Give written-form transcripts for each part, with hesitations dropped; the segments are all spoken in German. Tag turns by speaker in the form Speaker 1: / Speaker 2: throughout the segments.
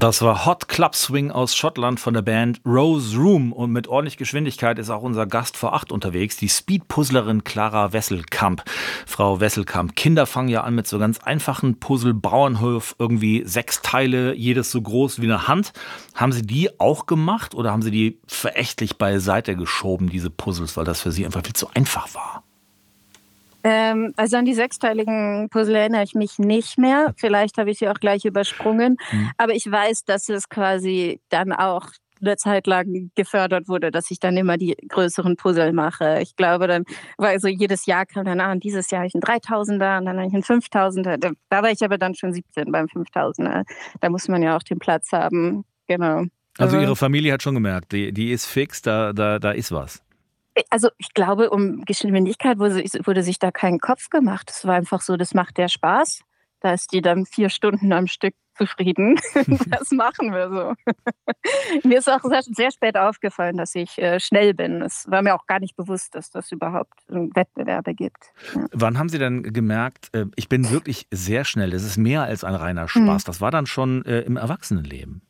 Speaker 1: Das war Hot Club Swing aus Schottland von der Band Rose Room. Und mit ordentlich Geschwindigkeit ist auch unser Gast vor 8 unterwegs, die Speed-Puzzlerin Clara Wesselkamp. Frau Wesselkamp, Kinder fangen ja an mit so ganz einfachen Puzzle, Bauernhof, irgendwie 6 Teile, jedes so groß wie eine Hand. Haben Sie die auch gemacht oder haben Sie die verächtlich beiseite geschoben, diese Puzzles, weil das für Sie einfach viel zu einfach war?
Speaker 2: Also an die 6-teiligen Puzzle erinnere ich mich nicht mehr. Vielleicht habe ich sie auch gleich übersprungen. Aber ich weiß, dass es quasi dann auch eine Zeit lang gefördert wurde, dass ich dann immer die größeren Puzzle mache. Ich glaube, dann war also jedes Jahr kam dann, dieses Jahr habe ich einen 3000er und dann habe ich einen 5000er. Da war ich aber dann schon 17 beim 5000er. Da muss man ja auch den Platz haben. Genau.
Speaker 1: Also Ihre Familie hat schon gemerkt, die ist fix, da ist was.
Speaker 2: Also ich glaube, um Geschwindigkeit wurde sich da kein Kopf gemacht. Es war einfach so, das macht der Spaß. Da ist die dann 4 Stunden am Stück zufrieden. Das machen wir so. Mir ist auch sehr spät aufgefallen, dass ich schnell bin. Es war mir auch gar nicht bewusst, dass das überhaupt Wettbewerbe gibt. Ja.
Speaker 1: Wann haben Sie dann gemerkt, ich bin wirklich sehr schnell, es ist mehr als ein reiner Spaß. Das war dann schon im Erwachsenenleben.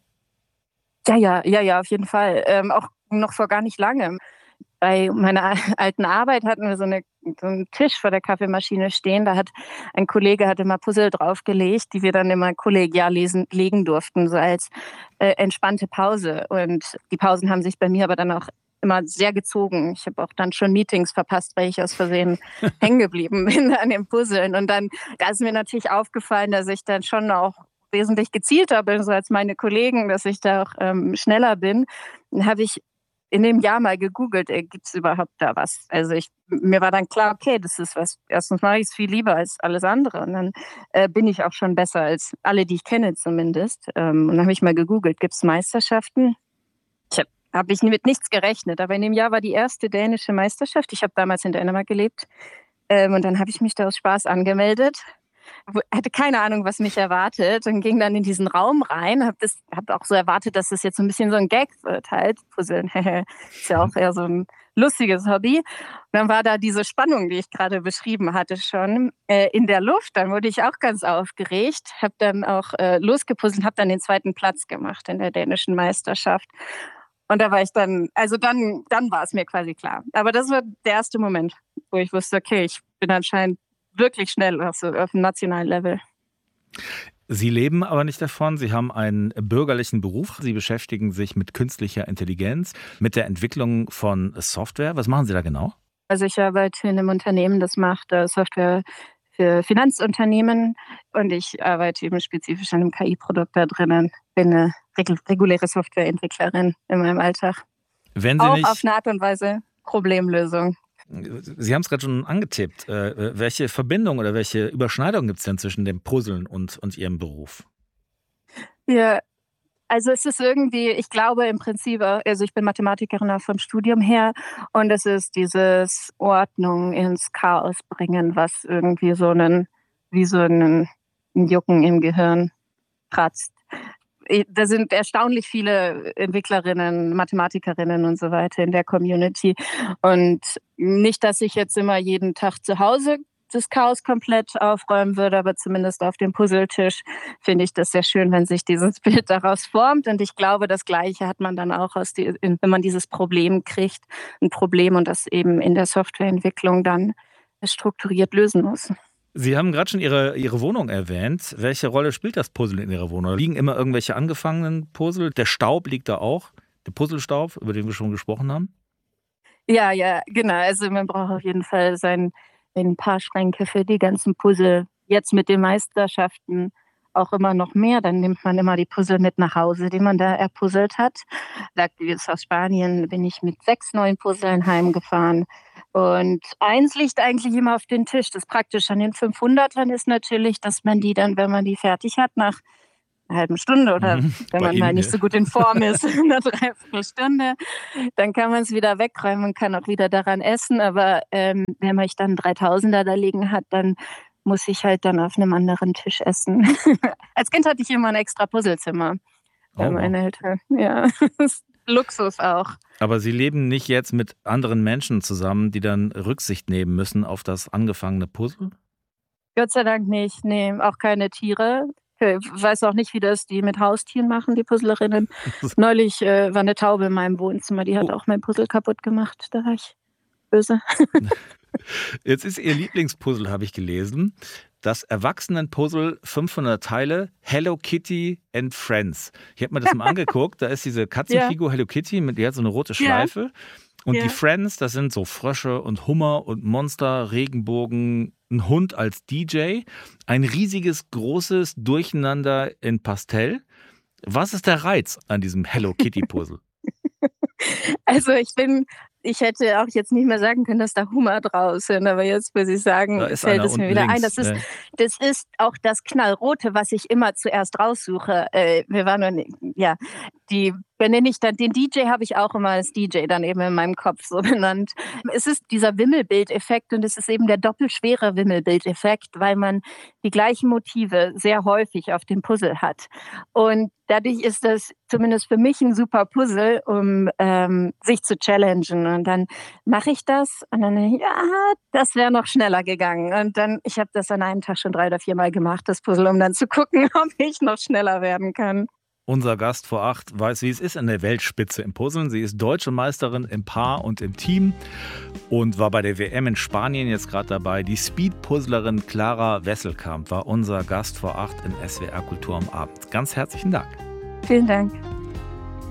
Speaker 2: Ja, auf jeden Fall. Auch noch vor gar nicht langem. Bei meiner alten Arbeit hatten wir so einen Tisch vor der Kaffeemaschine stehen. Da hat ein Kollege immer Puzzle draufgelegt, die wir dann immer kollegial legen durften, so als entspannte Pause. Und die Pausen haben sich bei mir aber dann auch immer sehr gezogen. Ich habe auch dann schon Meetings verpasst, weil ich aus Versehen hängen geblieben bin an den Puzzeln. Und dann, da ist mir natürlich aufgefallen, dass ich dann schon auch wesentlich gezielter bin, so als meine Kollegen, dass ich da auch schneller bin. Dann habe ich in dem Jahr mal gegoogelt, gibt es überhaupt da was? Also mir war dann klar, okay, das ist was. Erstens mache ich es viel lieber als alles andere. Und dann bin ich auch schon besser als alle, die ich kenne zumindest. Und dann habe ich mal gegoogelt, gibt es Meisterschaften? Habe ich mit nichts gerechnet. Aber in dem Jahr war die erste dänische Meisterschaft. Ich habe damals in Dänemark gelebt. Und dann habe ich mich da aus Spaß angemeldet. Hatte keine Ahnung, was mich erwartet und ging dann in diesen Raum rein. Hab auch so erwartet, dass das jetzt so ein bisschen so ein Gag wird halt. Puzzeln, ist ja auch eher so ein lustiges Hobby. Und dann war da diese Spannung, die ich gerade beschrieben hatte schon, in der Luft. Dann wurde ich auch ganz aufgeregt, habe dann auch losgepuzzelt, habe dann den 2. Platz gemacht in der dänischen Meisterschaft. Und da war ich dann war es mir quasi klar. Aber das war der erste Moment, wo ich wusste, okay, ich bin anscheinend wirklich schnell auf dem nationalen Level.
Speaker 1: Sie leben aber nicht davon. Sie haben einen bürgerlichen Beruf. Sie beschäftigen sich mit künstlicher Intelligenz, mit der Entwicklung von Software. Was machen Sie da genau?
Speaker 2: Also ich arbeite in einem Unternehmen, das macht Software für Finanzunternehmen und ich arbeite eben spezifisch an einem KI-Produkt da drinnen. Bin eine reguläre Softwareentwicklerin in meinem Alltag. Auch auf eine Art und Weise Problemlösung.
Speaker 1: Sie haben es gerade schon angetippt. Welche Verbindung oder welche Überschneidung gibt es denn zwischen dem Puzzeln und Ihrem Beruf?
Speaker 2: Ja, also es ist irgendwie, ich glaube im Prinzip, also ich bin Mathematikerin auch vom Studium her und es ist dieses Ordnung ins Chaos bringen, was irgendwie wie so ein Jucken im Gehirn kratzt. Da sind erstaunlich viele Entwicklerinnen, Mathematikerinnen und so weiter in der Community. Und nicht, dass ich jetzt immer jeden Tag zu Hause das Chaos komplett aufräumen würde, aber zumindest auf dem Puzzletisch finde ich das sehr schön, wenn sich dieses Bild daraus formt. Und ich glaube, das Gleiche hat man dann auch, wenn man dieses Problem kriegt, ein Problem und das eben in der Softwareentwicklung dann strukturiert lösen muss.
Speaker 1: Sie haben gerade schon Ihre Wohnung erwähnt. Welche Rolle spielt das Puzzle in Ihrer Wohnung? Liegen immer irgendwelche angefangenen Puzzle? Der Staub liegt da auch? Der Puzzlestaub, über den wir schon gesprochen haben?
Speaker 2: Ja, genau. Also man braucht auf jeden Fall ein paar Schränke für die ganzen Puzzle. Jetzt mit den Meisterschaften auch immer noch mehr. Dann nimmt man immer die Puzzle mit nach Hause, die man da erpuzzelt hat. Da jetzt aus Spanien bin ich mit 6 neuen Puzzlen heimgefahren. Und eins liegt eigentlich immer auf dem Tisch. Das Praktische an den 500ern ist natürlich, dass man die dann, wenn man die fertig hat, nach einer halben Stunde oder wenn man mal nicht so gut in Form ist, eine Dreiviertelstunde, dann kann man es wieder wegräumen und kann auch wieder daran essen. Aber wenn man dann 3000er da liegen hat, dann muss ich halt dann auf einem anderen Tisch essen. Als Kind hatte ich immer ein extra Puzzlezimmer bei meinen Eltern. Ja, Luxus auch.
Speaker 1: Aber Sie leben nicht jetzt mit anderen Menschen zusammen, die dann Rücksicht nehmen müssen auf das angefangene Puzzle?
Speaker 2: Gott sei Dank nicht. Nee, auch keine Tiere. weiß auch nicht, wie das die mit Haustieren machen, die Puzzlerinnen. Neulich war eine Taube in meinem Wohnzimmer, die hat
Speaker 1: Oh.
Speaker 2: auch mein Puzzle kaputt gemacht. Da war ich böse.
Speaker 1: Jetzt ist Ihr Lieblingspuzzle, habe ich gelesen. Das Erwachsenenpuzzle 500 Teile, Hello Kitty and Friends. Ich habe mir das mal angeguckt. Da ist diese Katzenfigur Hello Kitty, die hat so eine rote Schleife. Und die Friends, das sind so Frösche und Hummer und Monster, Regenbogen, ein Hund als DJ, ein riesiges, großes Durcheinander in Pastell. Was ist der Reiz an diesem Hello Kitty Puzzle?
Speaker 2: Also ich hätte auch jetzt nicht mehr sagen können, dass da Hummer draus sind, aber jetzt muss ich sagen,
Speaker 1: Da ist
Speaker 2: fällt
Speaker 1: einer
Speaker 2: es mir
Speaker 1: unten
Speaker 2: wieder ein.
Speaker 1: links.
Speaker 2: Das ist auch das Knallrote, was ich immer zuerst raussuche. Wir waren die benenne ich dann, den DJ habe ich auch immer als DJ dann eben in meinem Kopf so benannt. Es ist dieser Wimmelbildeffekt und es ist eben der doppelschwere Wimmelbildeffekt, weil man die gleichen Motive sehr häufig auf dem Puzzle hat. Und dadurch ist das zumindest für mich ein super Puzzle, um sich zu challengen. Und dann mache ich das und dann denke ich, das wäre noch schneller gegangen. Und dann, ich habe das an einem Tag schon 3 oder 4 Mal gemacht, das Puzzle, um dann zu gucken, ob ich noch schneller werden kann.
Speaker 1: Unser Gast vor 8 weiß, wie es ist an der Weltspitze im Puzzeln. Sie ist deutsche Meisterin im Paar und im Team und war bei der WM in Spanien jetzt gerade dabei. Die Speed-Puzzlerin Clara Wesselkamp war unser Gast vor 8 in SWR Kultur am Abend. Ganz herzlichen Dank.
Speaker 2: Vielen Dank.